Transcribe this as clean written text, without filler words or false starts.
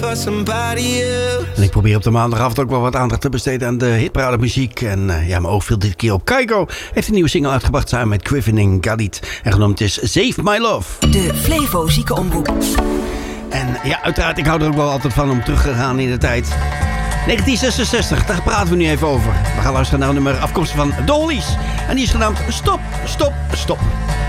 for somebody else. En ik probeer op de maandagavond ook wel wat aandacht te besteden aan de hitparade muziek. En mijn oog viel dit keer op Kygo. Heeft een nieuwe single uitgebracht samen met Griffin en Galit. En genoemd is Save My Love. De Flevo Ziekenomroep. En ja, uiteraard, ik hou er ook wel altijd van om terug te gaan in de tijd. 1966, daar praten we nu even over. We gaan luisteren naar een nummer afkomstig van The Hollies. En die is genaamd Stop, Stop, Stop.